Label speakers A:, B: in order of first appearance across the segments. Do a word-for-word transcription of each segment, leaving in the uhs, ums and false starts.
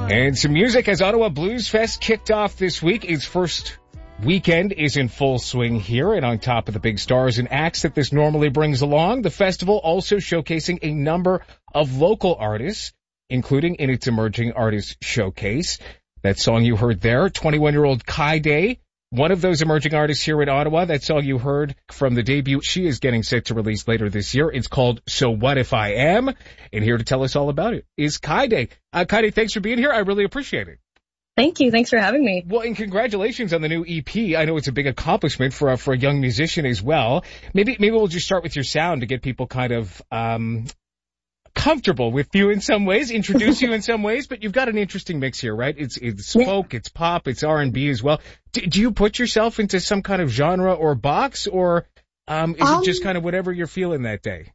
A: And some music as Ottawa Blues Fest kicked off this week. Its first weekend is in full swing here, and on top of the big stars and acts that this normally brings along, the festival also showcasing a number of local artists, including in its Emerging Artist Showcase. That song you heard there, twenty-one-year-old Kaide, one of those emerging artists here in Ottawa. That song you heard from the debut she is getting set to release later this year. It's called So What If I Am? And here to tell us all about it is Kaide. Uh, Kaide, thanks for being here. I really appreciate it.
B: Thank you. Thanks for having me.
A: Well, and congratulations on the new E P. I know it's a big accomplishment for a, for a young musician as well. Maybe maybe we'll just start with your sound to get people kind of um comfortable with you in some ways, introduce you in some ways, but you've got an interesting mix here, right? It's it's folk, it's pop, it's R and B as well. Do, do you put yourself into some kind of genre or box, or um, is um, it just kind of whatever you're feeling that day?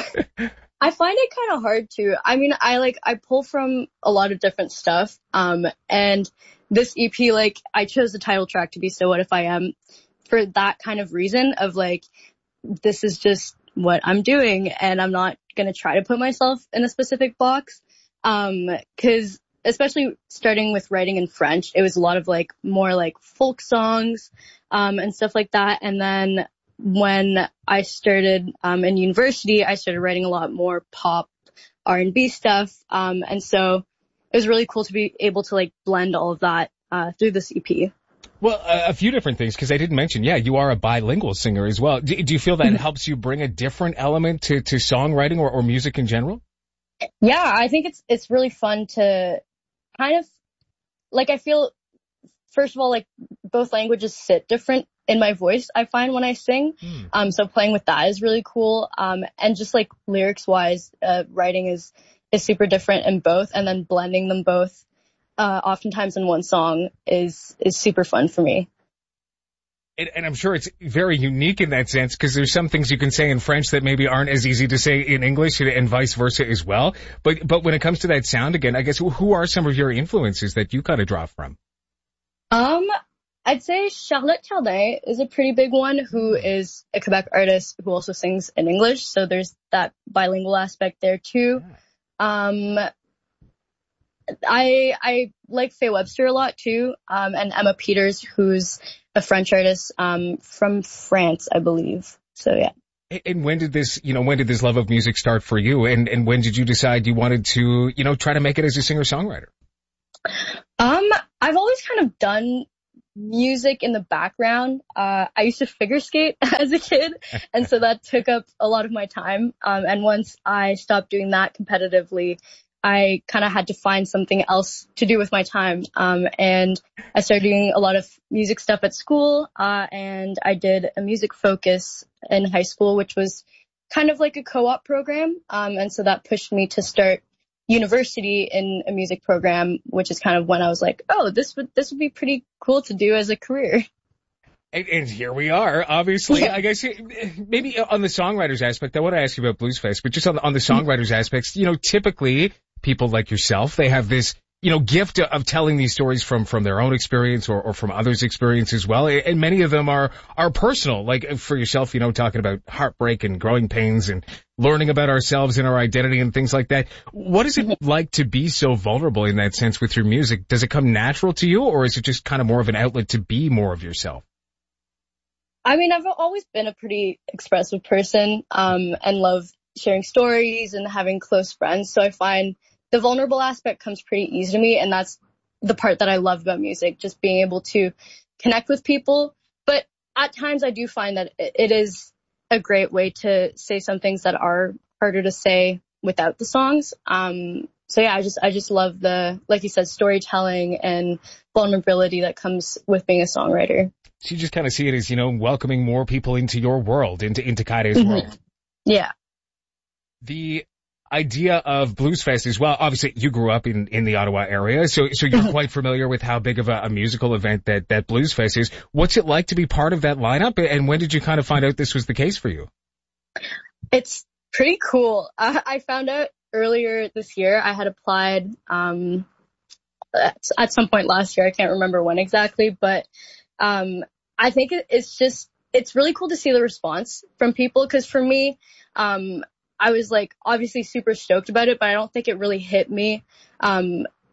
B: I find it kind of hard to. I mean, I like I pull from a lot of different stuff, um, and this E P, like I chose the title track to be So What If I Am for that kind of reason of like, this is just what I'm doing, and I'm not going to try to put myself in a specific box. Um, cause especially starting with writing in French, it was a lot of like more like folk songs, um, and stuff like that. And then when I started, um, in university, I started writing a lot more pop R and B stuff. Um, and so it was really cool to be able to like blend all of that, uh, through this E P.
A: Well, a, a few different things, because I didn't mention, yeah, you are a bilingual singer as well. Do, do you feel that helps you bring a different element to, to songwriting or, or music in general?
B: Yeah, I think it's it's really fun to kind of, like, I feel, first of all, like, both languages sit different in my voice, I find, when I sing. Hmm. Um, so playing with that is really cool. Um, and just, like, lyrics-wise, uh, writing is, is super different in both, and then blending them both Uh, oftentimes in one song is, is super fun for me.
A: And, and I'm sure it's very unique in that sense, because there's some things you can say in French that maybe aren't as easy to say in English, and, and vice versa as well. But, but when it comes to that sound again, I guess, who are some of your influences that you kind of draw from?
B: Um, I'd say Charlotte Cardin is a pretty big one, who is a Quebec artist who also sings in English. So there's that bilingual aspect there too. Um, I I like Faye Webster a lot too, um, and Emma Peters, who's a French artist um, from France, I believe. So yeah.
A: And when did this, you know, when did this love of music start for you? And and when did you decide you wanted to, you know, try to make it as a singer-songwriter?
B: Um, I've always kind of done music in the background. Uh, I used to figure skate as a kid, and so that took up a lot of my time. Um, and once I stopped doing that competitively, I kind of had to find something else to do with my time. Um, and I started doing a lot of music stuff at school, uh, and I did a music focus in high school, which was kind of like a co-op program. Um, and so that pushed me to start university in a music program, which is kind of when I was like, oh, this would, this would be pretty cool to do as a career.
A: And, and here we are, obviously. Yeah. I guess maybe on the songwriters aspect, I want to ask you about Blues Fest, but just on the, on the songwriters aspects, you know, typically people like yourself, they have this, you know, gift of telling these stories from, from their own experience or, or from others' experience as well. And many of them are, are personal, like for yourself, you know, talking about heartbreak and growing pains and learning about ourselves and our identity and things like that. What is it like to be so vulnerable in that sense with your music? Does it come natural to you, or is it just kind of more of an outlet to be more of yourself?
B: I mean, I've always been a pretty expressive person, um, and love sharing stories and having close friends. So I find the vulnerable aspect comes pretty easy to me. And that's the part that I love about music, just being able to connect with people. But at times I do find that it is a great way to say some things that are harder to say without the songs. Um, so yeah, I just, I just love the, like you said, storytelling and vulnerability that comes with being a songwriter.
A: So you just kind of see it as, you know, welcoming more people into your world, into, into Kaide's
B: mm-hmm.
A: world.
B: Yeah.
A: The idea of Blues Fest as well, obviously you grew up in, in the Ottawa area, so, so you're quite familiar with how big of a, a musical event that, that Blues Fest is. What's it like to be part of that lineup, and when did you kind of find out this was the case for you?
B: It's pretty cool. Uh, I found out earlier this year. I had applied, um, at, at some point last year. I can't remember when exactly, but, um, I think it, it's just, it's really cool to see the response from people. Cause for me, um, I was like obviously super stoked about it, but I don't think it really hit me, um,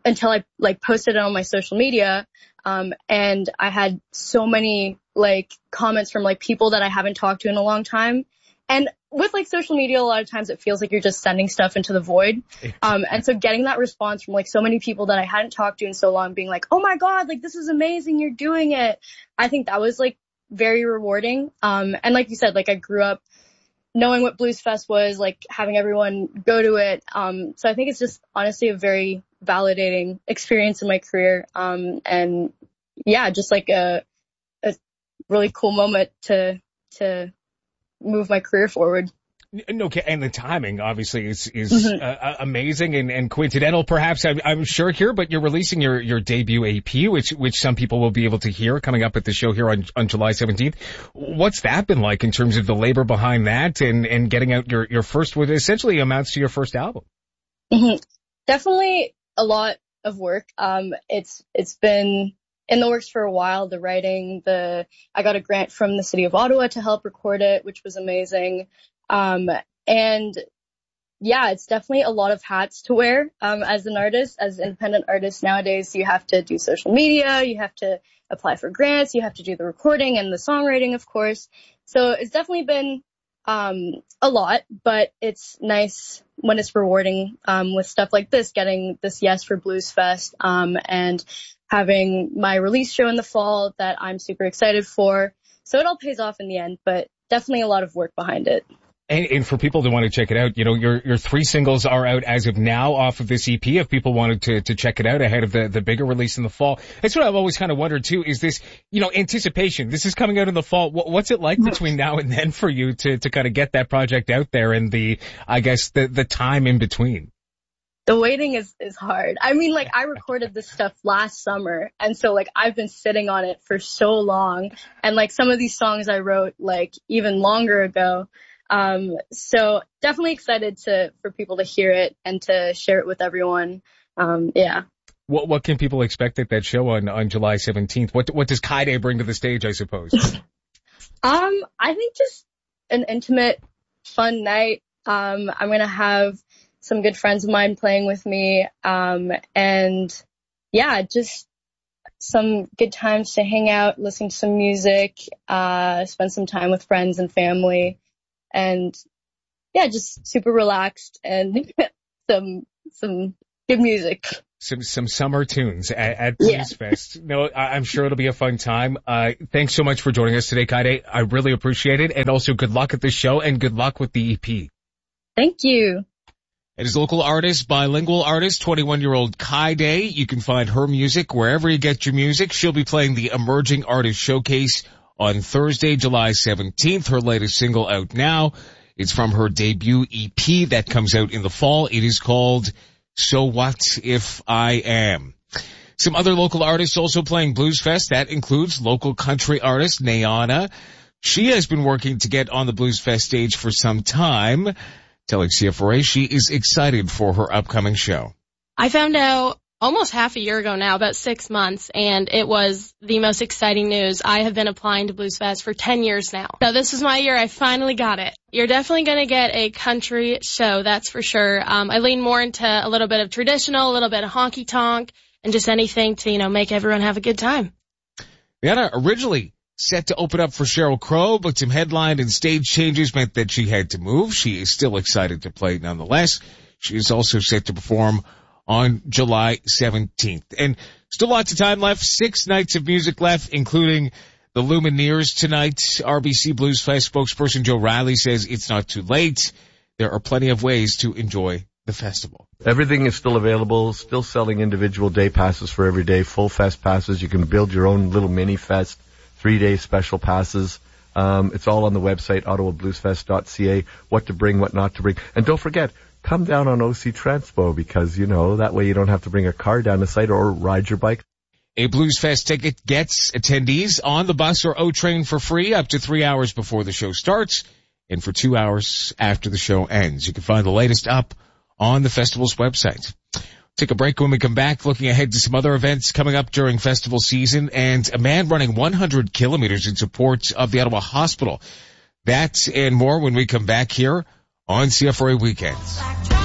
B: until I like posted it on my social media. Um, and I had so many like comments from like people that I haven't talked to in a long time. And with like social media, a lot of times it feels like you're just sending stuff into the void. Um, and so getting that response from like so many people that I hadn't talked to in so long being like, oh my God, like this is amazing. You're doing it. I think that was like very rewarding. Um, and like you said, like I grew up knowing what Blues Fest was, like having everyone go to it. Um, so I think it's just honestly a very validating experience in my career. Um, and yeah, just like a, a really cool moment to, to move my career forward.
A: Okay, and the timing obviously is is
B: mm-hmm.
A: uh, amazing and, and coincidental, perhaps. I'm, I'm sure here, but you're releasing your your debut A P, which which some people will be able to hear coming up at the show here on on July seventeenth. What's that been like in terms of the labor behind that and and getting out your your first, what essentially amounts to your first album?
B: Mm-hmm. Definitely a lot of work. Um, it's it's been in the works for a while. The writing, the I got a grant from the city of Ottawa to help record it, which was amazing. Um, and yeah, it's definitely a lot of hats to wear, um, as an artist, as an independent artist nowadays. You have to do social media, you have to apply for grants, you have to do the recording and the songwriting, of course. So it's definitely been, um, a lot, but it's nice when it's rewarding, um, with stuff like this, getting this yes for Blues Fest, um, and having my release show in the fall that I'm super excited for. So it all pays off in the end, but definitely a lot of work behind it.
A: And, and for people that want to check it out, you know, your your three singles are out as of now off of this E P. If people wanted to to check it out ahead of the the bigger release in the fall, that's what I've always kind of wondered too. Is this, you know, anticipation? This is coming out in the fall. What, what's it like between now and then for you to to kind of get that project out there and the, I guess the the time in between?
B: The waiting is, is hard. I mean, like, I recorded this stuff last summer, and so, like, I've been sitting on it for so long, and, like, some of these songs I wrote, like, even longer ago. Um, so definitely excited to, for people to hear it and to share it with everyone. Um, yeah.
A: What, what can people expect at that show on, on July seventeenth? What, what does Kaide bring to the stage, I suppose?
B: um, I think just an intimate, fun night. Um, I'm gonna have some good friends of mine playing with me. Um, and yeah, just some good times to hang out, listen to some music, uh, spend some time with friends and family, and yeah, just super relaxed and some, some good music.
A: Some, some summer tunes at, at Blues
B: yeah.
A: Fest. No, I, I'm sure it'll be a fun time. Uh, thanks so much for joining us today, Kaide. I really appreciate it. And also good luck at the show and good luck with the E P.
B: Thank you.
A: It is local artist, bilingual artist, twenty-one-year-old Kaide. You can find her music wherever you get your music. She'll be playing the Emerging Artist Showcase on Thursday, July seventeenth. Her latest single out now. It's from her debut E P that comes out in the fall. It is called So What If I Am. Some other local artists also playing Blues Fest. That includes local country artist Nayana. She has been working to get on the Blues Fest stage for some time. Telling C F R A she is excited for her upcoming show.
C: I found out almost half a year ago now, about six months, and it was the most exciting news. I have been applying to Blues Fest for ten years now. So this is my year. I finally got it. You're definitely going to get a country show, that's for sure. Um, I lean more into a little bit of traditional, a little bit of honky-tonk, and just anything to, you know, make everyone have a good time.
A: Rihanna originally set to open up for Sheryl Crow, but some headline and stage changes meant that she had to move. She is still excited to play nonetheless. She is also set to perform on July seventeenth. And still lots of time left. Six nights of music left, including the Lumineers tonight. R B C Blues Fest spokesperson Joe Riley says it's not too late. There are plenty of ways to enjoy the festival.
D: Everything is still available, still selling individual day passes for every day, full fest passes. You can build your own little mini fest. Three-day special passes. Um, it's all on the website, ottawa blues fest dot c a, what to bring, what not to bring. And don't forget, come down on O C Transpo because, you know, that way you don't have to bring a car down the site or ride your bike.
A: A Blues Fest ticket gets attendees on the bus or O-Train for free up to three hours before the show starts and for two hours after the show ends. You can find the latest up on the festival's website. Take a break. When we come back, looking ahead to some other events coming up during festival season and a man running one hundred kilometers in support of the Ottawa Hospital. That and more when we come back here on C F R A Weekends.